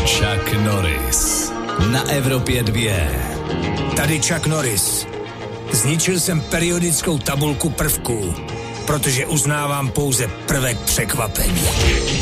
Chuck Norris na Evropě 2. Tady Chuck Norris. Zničil jsem periodickou tabulku prvků, protože uznávám pouze prvek překvapení.